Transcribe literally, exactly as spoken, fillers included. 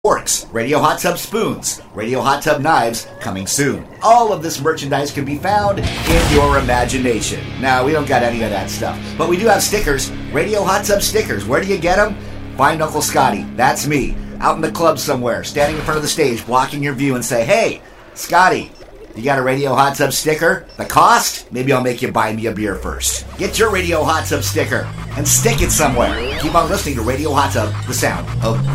forks, Radio Hot Tub spoons, Radio Hot Tub knives coming soon. All of this merchandise can be found in your imagination. Now, we don't got any of that stuff, but we do have stickers, Radio Hot Tub stickers. Where do you get them? Find Uncle Scotty, that's me, out in the club somewhere, standing in front of the stage, blocking your view and say, hey, Scotty, you got a Radio Hot Tub sticker? The cost? Maybe I'll make you buy me a beer first. Get your Radio Hot Tub sticker and stick it somewhere. Keep on listening to Radio Hot Tub, the sound of